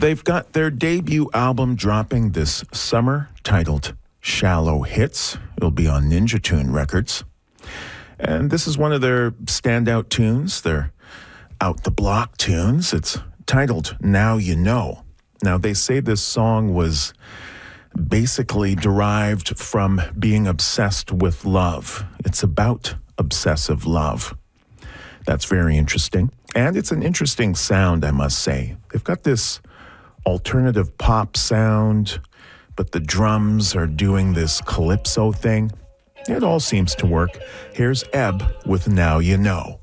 They've got their debut album dropping this summer titled Shallow Hits. It'll be on Ninja Tune Records. And this is one of their standout tunes, their out-the-block tunes. It's titled Now You Know. Now, they say this song was basically derived from being obsessed with love. It's about obsessive love. That's very interesting. And it's an interesting sound, I must say. They've got this alternative pop sound, but the drums are doing this calypso thing. It all seems to work. Here's Ebb with Now You Know.